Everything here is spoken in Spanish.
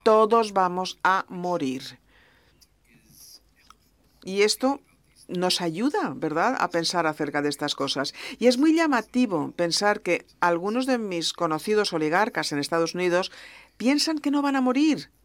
Todos vamos a morir. Y esto nos ayuda, ¿verdad?, a pensar acerca de estas cosas. Y es muy llamativo pensar que algunos de mis conocidos oligarcas en Estados Unidos piensan que no van a morir.